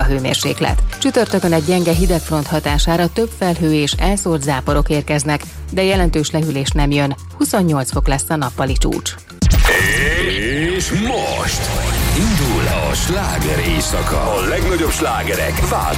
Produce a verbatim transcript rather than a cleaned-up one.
hőmérséklet. Csütörtökön egy gyenge hidegfront hatására több felhő és elszórt záporok érkeznek, de jelentős lehűlés nem jön. huszonnyolc fok lesz a nappali csúcs. És most indul a sláger éjszaka. A legnagyobb slágerek változnak.